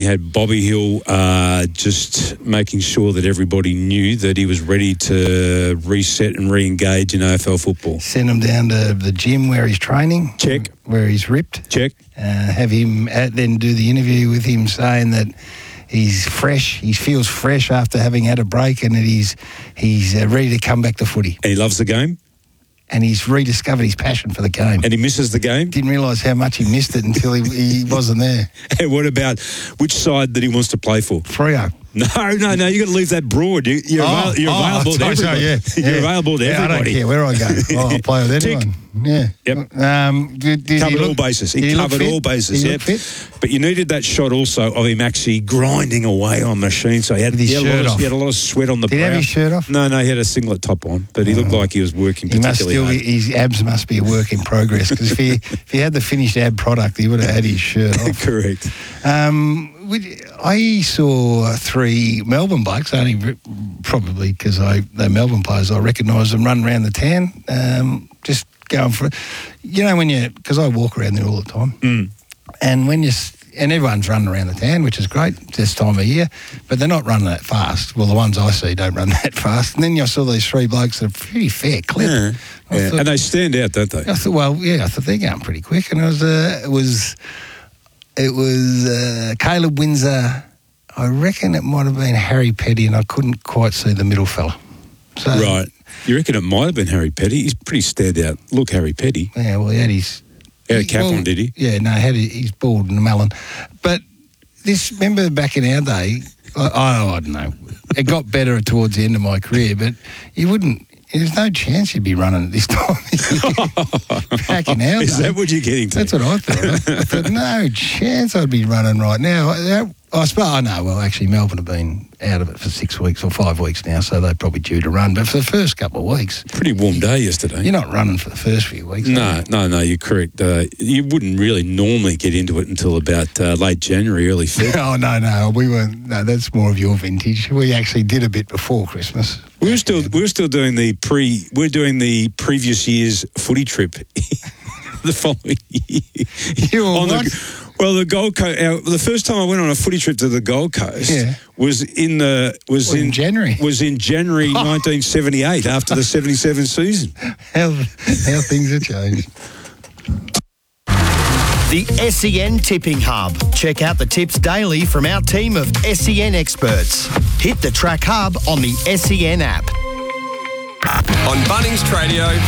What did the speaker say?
had Bobby Hill just making sure that everybody knew that he was ready to reset and re-engage in AFL football. Send him down to the gym where he's training. Check. Where he's ripped. Check. Have him then do the interview with him saying that he's fresh. He feels fresh after having had a break, and that he's ready to come back to footy. And he loves the game. And he's rediscovered his passion for the game. And he misses the game. Didn't realise how much he missed it until he wasn't there. And what about which side that he wants to play for? Freo. No, you got to leave that broad. You're available to everybody. You're available to everybody. I don't care where I go. I'll play with anyone. Yeah. Yep. Covered all bases. He covered all bases. Did he look fit? But you needed that shot also of him actually grinding away on the machine. So he had his shirt off. He had a lot of sweat on the brow. Did he have his shirt off? No, he had a singlet top on. But he looked like he was working particularly hard. His abs must be a work in progress, because if he had the finished ab product, he would have had his shirt off. Correct. I saw 3 Melbourne blokes, only probably because they're Melbourne players. I recognise them running around the town, just going for it. You know, because I walk around there all the time, and everyone's running around the town, which is great this time of year, but they're not running that fast. Well, the ones I see don't run that fast. And then I saw these 3 blokes that are pretty fair clip. Yeah. And they stand out, don't they? I thought they're going pretty quick, and it was Caleb Windsor. I reckon it might have been Harry Petty, and I couldn't quite see the middle fella. So, right. You reckon it might have been Harry Petty? He's pretty standout. Look, Harry Petty. Yeah, well, he had his... He had a cap on, did he? Yeah, no, he's bald and a melon. But remember back in our day, I don't know, it got better towards the end of my career, but there's no chance you'd be running at this time. Back in our day. Is that what you're getting to? That's what I thought. I thought, no chance I'd be running right now. I suppose I know. Well, actually, Melbourne have been out of it for 6 weeks or 5 weeks now, so they're probably due to run. But for the first couple of weeks, pretty warm day yesterday. You're not running for the first few weeks. No, you're correct. You wouldn't really normally get into it until about late January, early February. Oh no, we weren't. No, that's more of your vintage. We actually did a bit before Christmas. We were still doing we're doing the previous year's footy trip. The following year. The Gold Coast. The first time I went on a footy trip to the Gold Coast was in January. Was in January 1978 after the 77 season. How things have changed. The SEN Tipping Hub. Check out the tips daily from our team of SEN experts. Hit the Track Hub on the SEN app. On Bunnings Tradio,